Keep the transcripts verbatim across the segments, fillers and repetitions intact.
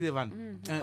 Devan.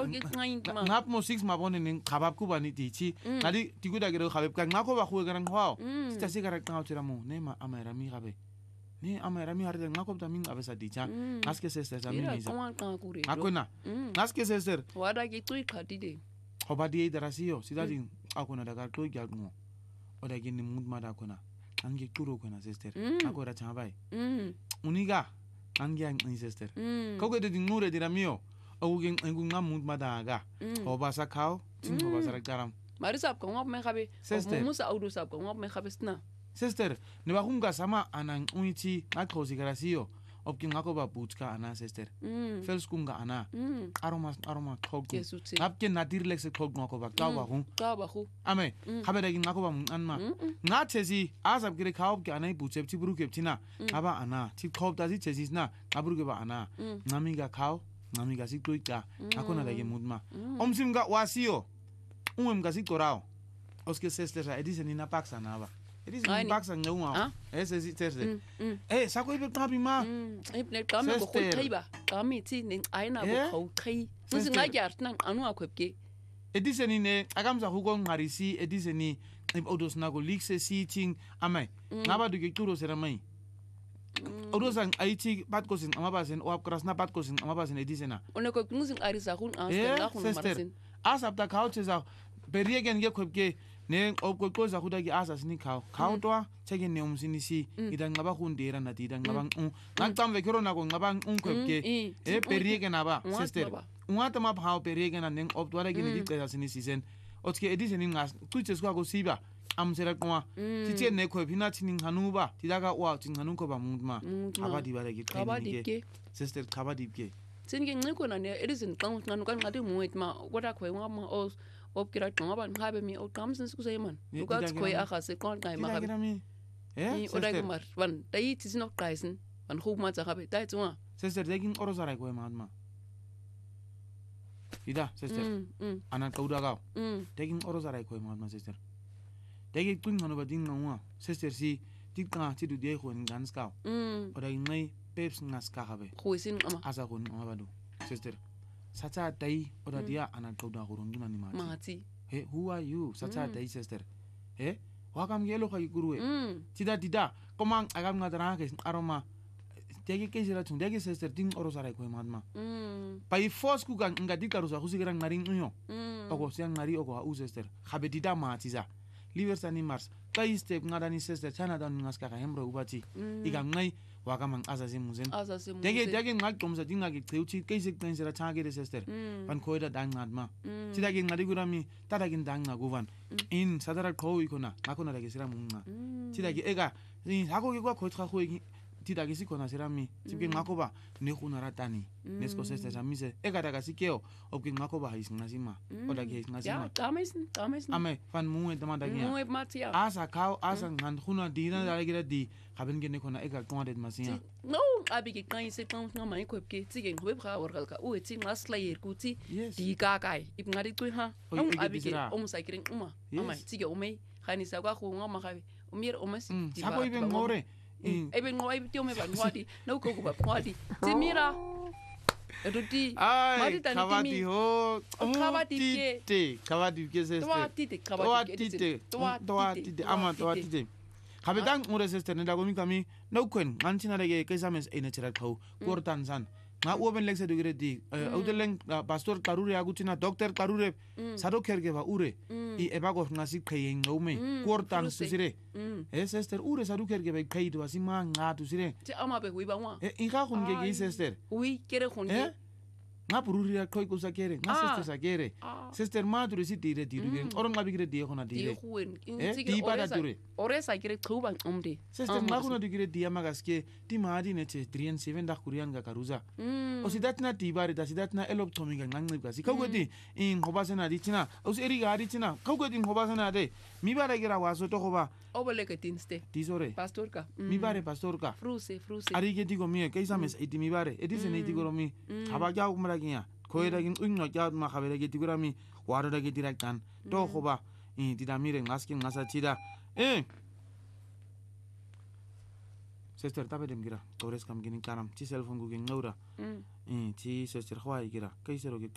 Ngap mo six mabon ning kabab ko ba ni tichi. Ngadi tiguda gero kabab ka ngako ba ko garang hwao. Sta si garak ngao tira mo ne ma amera mi kabe. Ni amera mi harde ngako ta min abesa dicha. Ngaske sister sa mi ni. Ngako na. Ngaske sister. Wada ki tui khati de. Hoba di darasio sida din ako na daga to gyal mo. Oda gini mud mada ko na. Ange turo ko na sister. Ako ra chabai. Uniga ange ang ni sister. Ko de din nure dira mio. Awugin ngung ngam mud madaga. Hoba sa kao, tin hoba sa garam. Mari sab ko ngop me khabe. Sister. Musa audu sab ko ngop me khabe sna. Sister, ne ba hunga sama anang uniti ngako sigarasio. Opkin ngako ba puchka ana sister. Fels kunga ana. Aroma aroma khog. Apke nadir lekse khog ngako ba taw ba hun. Taw ba hu. Ame, khabe dagi ngako ba anma. Nga chesi asab gire khawb ke anai puchep chi buru kep china. Aba ana, chi khawb ta si chesi na, aburu ke ba ana. Ngami ga khaw. Ngami gasik tuika ako na dagi mudma omsim ga wasio umem gasik torao oske sister sa edise ni na paksa na ba edise ni paksa ngawa ese si terse eh sako ibe tabi ma eh ne kame ko khoi ba kame ti ne aina ko khoi musi nga jar nan anu akwepke edise ni ne agamza hugo ngarisi edise ni odos na go likse si ting amai ngaba du ge turo sera mai Odosan aichi patkosin amabasin o apkrasna patkosin amabasin edisena. One ko musin arisa hun asla hun marsin. Asap ta couch za beriegen ge khopke ne opko ko za khudagi asas ni khaw. Khaw to chegen ne umsini si idan ngaba hun dera na tidan ngabang un. Ngam ve kero na ko ngabang un khopke e beriegen aba sister. Unata ma phaw beriegen na nen op dwara ge ni dikta sini sisen. Otske ediseni ngas tuches ko siba. Am sera kwa tiche ne ko pina chinin hanuba tidaga wa chin hanu ko ba mudma aba di bare gi ke sister khaba dibke sin ge ne ko na ne edison kan nganu kan ngati muet ma wada ko ngam ma os op kira ko ngaba ngabe mi o kam sin su man du ga ko ya khase kon kai ma gabe eh oda ko mar wan dai tis no kaisen wan khu ma za gabe dai tuma sister degin oro sara ko ma ma ida sister ana kauda ga degin oro sara ko ma ma sister Dagi twing hanu ba ding ngwa sister si tikka ti du de khon gans ka oda ngai peps ngas ka habe khoisin ama asa khon ama badu sister sacha dai oda dia ana kauda khurun gi mani ma mati he who are you sacha dai sister he wakam gelo khay guru e tida tida komang agam ngadara ke aroma dagi ke jira chung dagi sister ding oro sara ko madma pai force ku ga ngadi karusa khusigira ngaring nyo ogo siang ngari ogo u sister khabe tida ma tiza Liversani Mars, kai step ngadani sister China dan ngas ka hemro ubati. Iga ngai wakamang asasi muzen. Dege dege ngal komsa dinga ge teuchi kai sik tan sera chage de sister. Pan koida dang ngadma. Sida ge ngadi gurami tada gin dang naguvan. In sadara ko ikona makona dage sera munga. Sida ge ega ni hago ge kwa khotra ko tida ge sikona sera mi. Sibge ngakoba ne khunara tani. Nesko sister samise ega daga sikeo opki ngakoba his ngasima. Oda ge ngasima. Ja, dames, dames. Ame fan mu et manda ge. Mu et matia. Asa kau asa ngan khuna dina dale ge di khaben ge ne khona ega kondet masia. No, abi ge kan se kan nga mai ko ke ti ge hobe kha wargal ka u ti ngas la yer ku ti di ga kai ip ngari tu ha. No abi ge om sa kirin uma. Ama ti ge umei khani sa kwa khu nga ma khabe. Umir omas. Sa ko ibe ngore. Ebe ngoi ti ome ba ngwadi. No ko ko ba ngwadi. Ti mira. Eruti, mari tani kawati ho, kawati ke, kawati ke sister, toa tite, kawati ke, toa tite, ama toa tite. Kabedang mure sister ne dagomi kami, no kwen, nganchina lege kesames ene chera kau, kortan san. Nga uoben lekse dugire di, audeleng pastor karure agutina, doctor karure, sado kerge ba ure, I ebago ngasip kay ngaume, kortan susire. Eh sister ure sado kerge ba kay do asima nga tusire. Ti ama be huiba wa. Eh inga khun ge gi sister. Ui kere khun ge. Nga pururi ya koi ko sa kere, nga sister sa kere. Sister ma dure si dire dire ge. Oron nga bigire die khona dire. Eh di pada dure. Ore sa kere thuban umde. Sister ma khona digire dia magaske ti ma di ne che three and seven da kurian ga karuza. O sidatna ti bare da sidatna elop thomi ga ngang ga si kawgoti in hobasena di china. O eri ga di china. Kawgoti in hobasena de. Mi bare gira waso to hoba. Obole ke tinste. Tisore. Pastor ka. Mi bare pastor ka. Fruse fruse. Ari ke digo mi ke isames iti mi bare. Edi se ne digo mi. Haba ga umra giya. Koira gin unno ja ma khabere ge digura mi waro da ge direktan. To hoba in dida mire ngaskin ngasa chida. Eh. sister tabe dem gira tores kam gini karam ti cellphone gu gen ngawra eh ti sister khwai gira kaisero